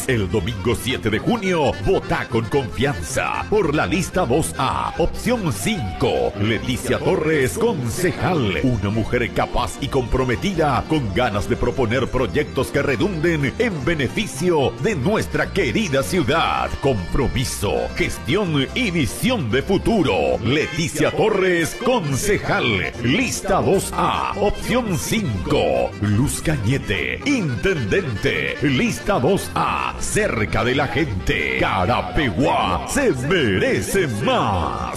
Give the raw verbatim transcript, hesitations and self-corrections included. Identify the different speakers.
Speaker 1: El domingo siete de junio, vota con confianza por la lista dos A, opción cinco. Leticia Torres, concejal. Una mujer capaz y comprometida, con ganas de proponer proyectos que redunden en beneficio de nuestra querida ciudad. Compromiso, gestión y visión de futuro. Leticia Torres, concejal. Lista dos A, opción cinco. Luz Cañete, intendente. Lista dos A, cerca de la gente. Carapeguá se merece más.